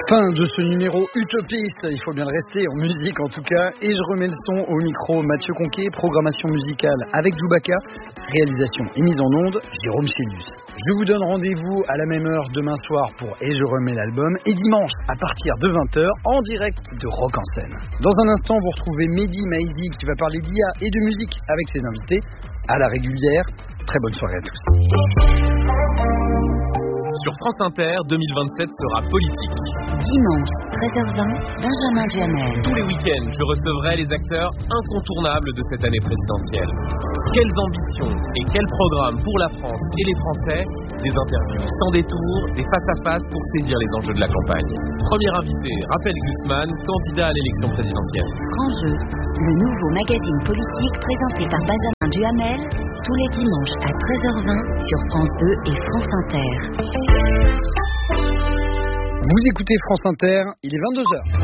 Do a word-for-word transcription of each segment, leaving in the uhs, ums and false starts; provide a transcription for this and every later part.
Fin de ce numéro utopiste, il faut bien le rester, en musique en tout cas. Et je remets le son au micro, Mathieu Conquet, programmation musicale avec Djoubaka, réalisation et mise en onde, Jérôme Chélius. Je vous donne rendez-vous à la même heure demain soir pour Et je remets l'album, et dimanche à partir de vingt heures en direct de Rock en scène. Dans un instant, vous retrouvez Mehdi Maizi qui va parler d'I A et de musique avec ses invités à la régulière. Très bonne soirée à tous. Sur France Inter, deux mille vingt-sept sera politique. Dimanche, treize heures vingt, Benjamin Duhamel. Tous les week-ends, je recevrai les acteurs incontournables de cette année présidentielle. Quelles ambitions et quels programmes pour la France et les Français? Des interviews sans détour, des face-à-face pour saisir les enjeux de la campagne. Premier invité, Raphaël Glucksmann, candidat à l'élection présidentielle. Grand Jeu, le nouveau magazine politique présenté par Benjamin Duhamel, tous les dimanches à treize heures vingt sur France deux et France Inter. Vous écoutez France Inter, il est vingt-deux heures.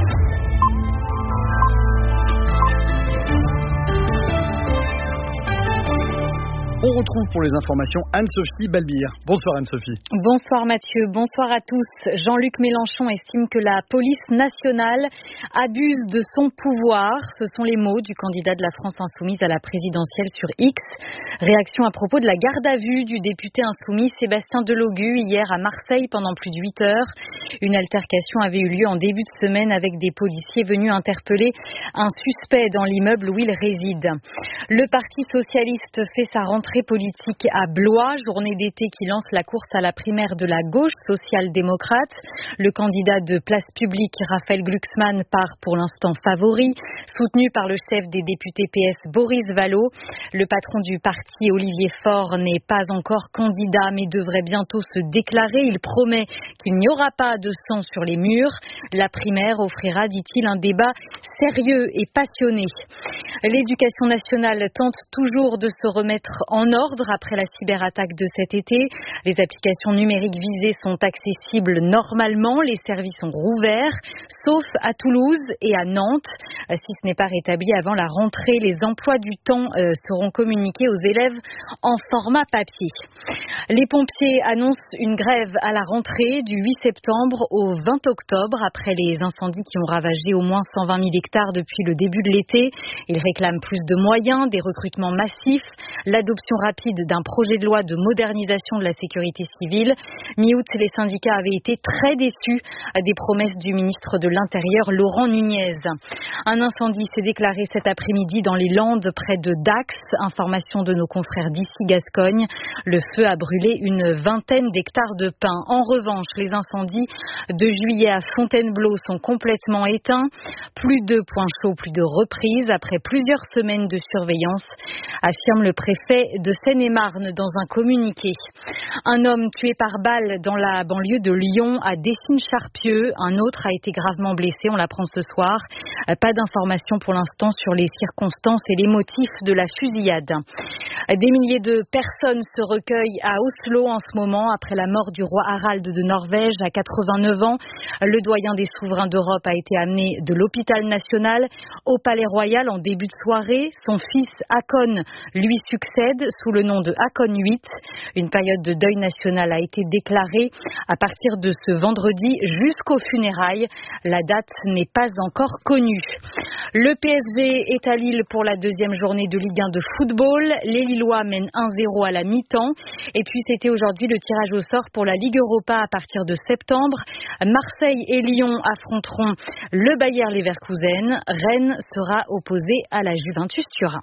On retrouve pour les informations Anne-Sophie Balbir. Bonsoir Anne-Sophie. Bonsoir Mathieu, bonsoir à tous. Jean-Luc Mélenchon estime que la police nationale abuse de son pouvoir. Ce sont les mots du candidat de la France insoumise à la présidentielle sur X. Réaction à propos de la garde à vue du député insoumis Sébastien Delogu hier à Marseille pendant plus de huit heures. Une altercation avait eu lieu en début de semaine avec des policiers venus interpeller un suspect dans l'immeuble où il réside. Le Parti socialiste fait sa rentrée politique à Blois, journée d'été qui lance la course à la primaire de la gauche social-démocrate. Le candidat de Place Publique, Raphaël Glucksmann, part pour l'instant favori, soutenu par le chef des députés P S, Boris Vallaud. Le patron du parti, Olivier Faure, n'est pas encore candidat, mais devrait bientôt se déclarer. Il promet qu'il n'y aura pas de sang sur les murs. La primaire offrira, dit-il, un débat sérieux et passionné. L'éducation nationale tente toujours de se remettre en ordre après la cyberattaque de cet été. Les applications numériques visées sont accessibles normalement. Les services sont rouverts, sauf à Toulouse et à Nantes. Si ce n'est pas rétabli avant la rentrée, les emplois du temps euh, seront communiqués aux élèves en format papier. Les pompiers annoncent une grève à la rentrée du huit septembre au vingt octobre après les incendies qui ont ravagé au moins cent vingt mille hectares depuis le début de l'été. Ils réclament plus de moyens, des recrutements massifs, l'adoption rapide d'un projet de loi de modernisation de la sécurité civile. Mi-août, les syndicats avaient été très déçus des promesses du ministre de l'Intérieur, Laurent Nunez. Un incendie s'est déclaré cet après-midi dans les Landes près de Dax. Information de nos confrères d'ici Gascogne. Le feu a brûlé une vingtaine d'hectares de pins. En revanche, les incendies de juillet à Fontainebleau sont complètement éteints. Plus de points chauds, plus de reprises après plusieurs semaines de surveillance, affirme le préfet de Seine-et-Marne dans un communiqué. Un homme tué par balle dans la banlieue de Lyon à Dessines-Charpieu. Un autre a été gravement blessé, on l'apprend ce soir. Pas d'informations pour l'instant sur les circonstances et les motifs de la fusillade. Des milliers de personnes se recueillent à Oslo en ce moment après la mort du roi Harald de Norvège à quatre-vingt-neuf ans. Le doyen des souverains d'Europe a été amené de l'hôpital national au palais royal en début de soirée. Son fils Haakon lui succède sous le nom de Haakon huit. Une période de deuil national a été déclarée à partir de ce vendredi jusqu'aux funérailles. La date n'est pas encore connue. Le P S G est à Lille pour la deuxième journée de Ligue un de football. Les Lillois mènent un zéro à la mi-temps. Et puis c'était aujourd'hui le tirage au sort pour la Ligue Europa à partir de septembre. Marseille et Lyon affronteront le Bayer Leverkusen. Rennes sera opposé à la Juventus Turin.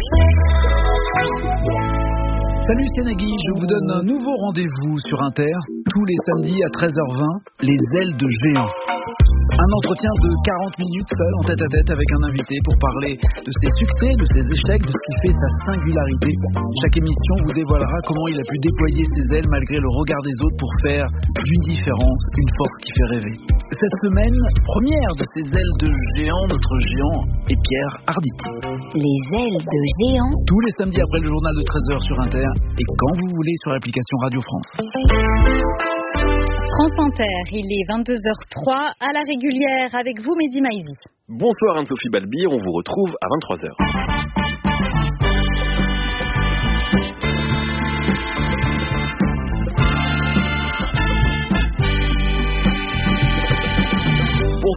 Salut, c'est Nagui, je vous donne un nouveau rendez-vous sur Inter, tous les samedis à treize heures vingt, les ailes de géant. Un entretien de quarante minutes seul en tête à tête avec un invité pour parler de ses succès, de ses échecs, de ce qui fait sa singularité. Chaque émission vous dévoilera comment il a pu déployer ses ailes malgré le regard des autres pour faire d'une différence une force qui fait rêver. Cette semaine, première de ces ailes de géant, notre géant est Pierre Arditi. Les ailes de géant. Tous les samedis après le journal de treize heures sur Inter et quand vous voulez sur l'application Radio France. France Inter, il est vingt-deux heures trois à la régulière avec vous, Mehdi Maizi. Bonsoir Anne-Sophie Balbir, on vous retrouve à vingt-trois heures.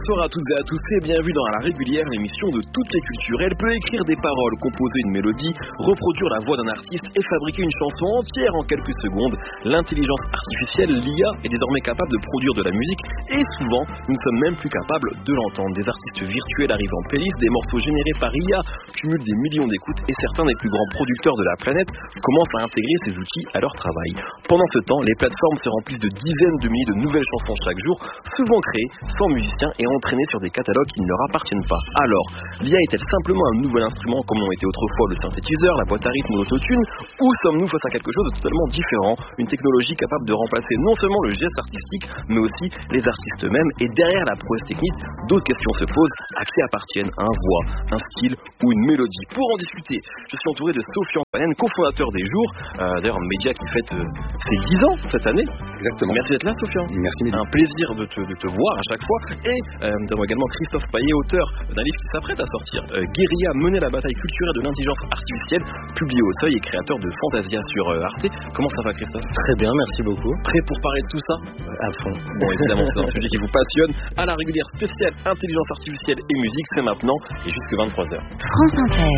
Bonsoir à toutes et à tous et bienvenue dans La Régulière, l'émission de toutes les cultures. Elle peut écrire des paroles, composer une mélodie, reproduire la voix d'un artiste et fabriquer une chanson entière en quelques secondes. L'intelligence artificielle, l'I A, est désormais capable de produire de la musique et souvent, nous ne sommes même plus capables de l'entendre. Des artistes virtuels arrivent en playlist, des morceaux générés par I A cumulent des millions d'écoutes et certains des plus grands producteurs de la planète commencent à intégrer ces outils à leur travail. Pendant ce temps, les plateformes se remplissent de dizaines de milliers de nouvelles chansons chaque jour, souvent créées sans musiciens et entraînées sur des catalogues qui ne leur appartiennent pas. Alors, l'I A est-elle simplement un nouvel instrument comme l'ont été autrefois le synthétiseur, la boîte à rythme ou l'autotune, ou sommes-nous face à quelque chose de totalement différent, une technologie capable de remplacer non seulement le geste artistique, mais aussi les artistes eux-mêmes, et derrière la prouesse technique, d'autres questions se posent, à qui appartiennent un voix, un style ou une mélodie. Pour en discuter, je suis entouré de Sofian Panen, cofondateur des Jours, euh, d'ailleurs un média qui fête euh, ses dix ans cette année. Exactement. Merci d'être là, Sofian. Merci, Mélie. Un plaisir de te, de te voir à chaque fois. Et euh, nous avons également Christophe Payet, auteur d'un livre qui s'apprête à sortir, euh, Guérilla, mener la bataille culturelle de l'intelligence artificielle, publié au Seuil et créateur de Fantasia sur euh, Arte. Comment ça va, Christophe? Très bien, merci beaucoup. Prêt pour parler de tout ça? À fond. Bon, évidemment, c'est un sujet qui vous passionne. À La Régulière spéciale intelligence artificielle et musique, c'est maintenant et jusque vingt-trois heures. France Inter.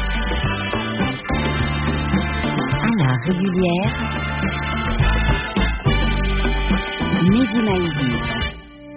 À La Régulière. Mehdi Maizi.